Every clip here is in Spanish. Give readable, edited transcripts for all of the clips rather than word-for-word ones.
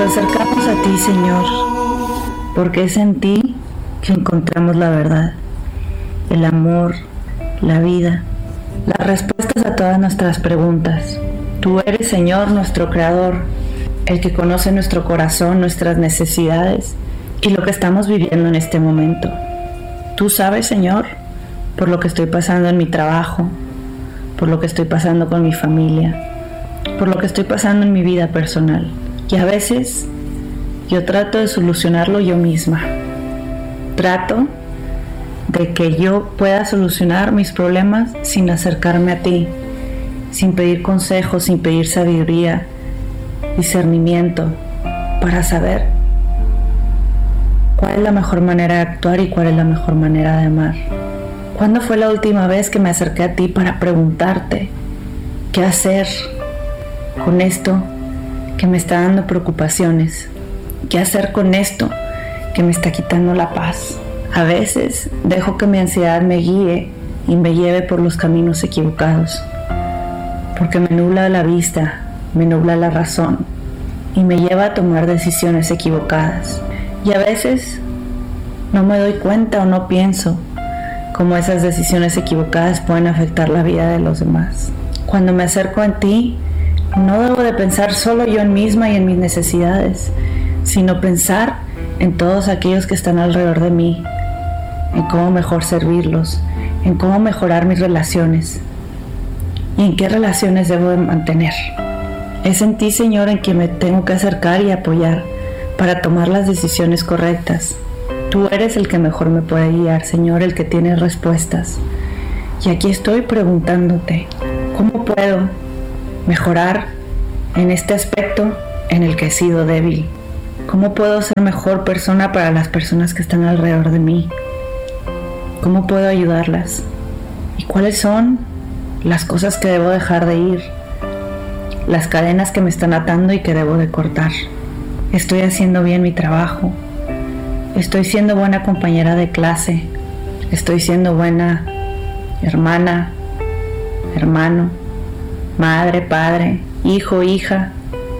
acercamos a ti, Señor, porque es en ti que encontramos la verdad, el amor, la vida, las respuestas a todas nuestras preguntas. Tú eres, Señor, nuestro Creador, el que conoce nuestro corazón, nuestras necesidades y lo que estamos viviendo en este momento. Tú sabes, Señor, por lo que estoy pasando en mi trabajo, por lo que estoy pasando con mi familia, por lo que estoy pasando en mi vida personal. Y a veces yo trato de solucionarlo yo misma. Trato de que yo pueda solucionar mis problemas sin acercarme a ti, sin pedir consejos, sin pedir sabiduría, discernimiento, para saber cuál es la mejor manera de actuar y cuál es la mejor manera de amar. ¿Cuándo fue la última vez que me acerqué a ti para preguntarte qué hacer con esto que me está dando preocupaciones? ¿Qué hacer con esto que me está quitando la paz? A veces dejo que mi ansiedad me guíe y me lleve por los caminos equivocados, porque me nubla la vista, me nubla la razón y me lleva a tomar decisiones equivocadas. Y a veces no me doy cuenta o no pienso cómo esas decisiones equivocadas pueden afectar la vida de los demás. Cuando me acerco a ti, no debo de pensar solo yo en misma y en mis necesidades, sino pensar en todos aquellos que están alrededor de mí, en cómo mejor servirlos, en cómo mejorar mis relaciones y en qué relaciones debo de mantener. Es en ti, Señor, en quien me tengo que acercar y apoyar para tomar las decisiones correctas. Tú eres el que mejor me puede guiar, Señor, el que tiene respuestas. Y aquí estoy preguntándote, ¿cómo puedo mejorar en este aspecto en el que he sido débil? ¿Cómo puedo ser mejor persona para las personas que están alrededor de mí? ¿Cómo puedo ayudarlas? ¿Y cuáles son las cosas que debo dejar de ir? Las cadenas que me están atando y que debo de cortar. ¿Estoy haciendo bien mi trabajo? ¿Estoy siendo buena compañera de clase? ¿Estoy siendo buena hermana, hermano, madre, padre, hijo, hija,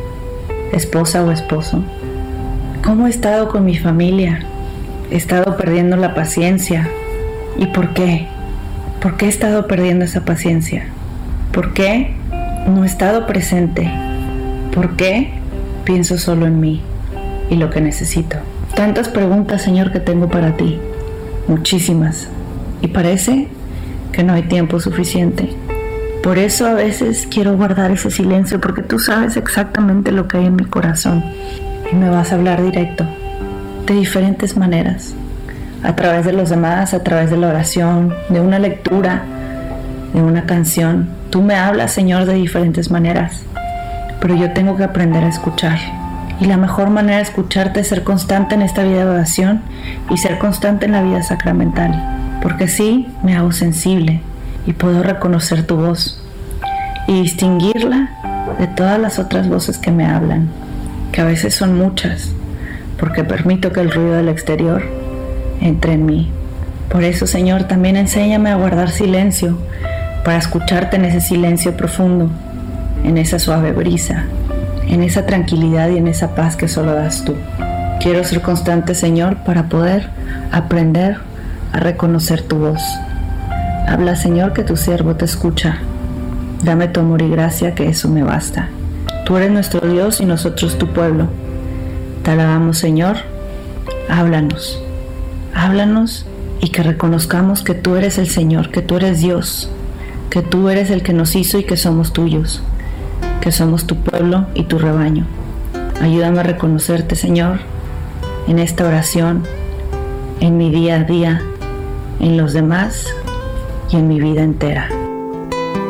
esposa o esposo? ¿Cómo he estado con mi familia? He estado perdiendo la paciencia. ¿Y por qué? ¿Por qué he estado perdiendo esa paciencia? ¿Por qué no he estado presente? ¿Por qué pienso solo en mí y lo que necesito? Tantas preguntas, Señor, que tengo para ti. Muchísimas. Y parece que no hay tiempo suficiente. Por eso a veces quiero guardar ese silencio, porque tú sabes exactamente lo que hay en mi corazón. Y me vas a hablar directo, de diferentes maneras. A través de los demás, a través de la oración, de una lectura, de una canción. Tú me hablas, Señor, de diferentes maneras. Pero yo tengo que aprender a escuchar. Y la mejor manera de escucharte es ser constante en esta vida de oración y ser constante en la vida sacramental. Porque así me hago sensible y puedo reconocer tu voz y distinguirla de todas las otras voces que me hablan, que a veces son muchas, porque permito que el ruido del exterior entre en mí. Por eso, Señor, también enséñame a guardar silencio para escucharte en ese silencio profundo, en esa suave brisa, en esa tranquilidad y en esa paz que solo das tú. Quiero ser constante, Señor, para poder aprender a reconocer tu voz. Habla, Señor, que tu siervo te escucha. Dame tu amor y gracia, que eso me basta. Tú eres nuestro Dios y nosotros tu pueblo. Te alabamos, Señor. Háblanos. Háblanos y que reconozcamos que tú eres el Señor, que tú eres Dios, que tú eres el que nos hizo y que somos tuyos, que somos tu pueblo y tu rebaño. Ayúdame a reconocerte, Señor, en esta oración, en mi día a día, en los demás y en mi vida entera.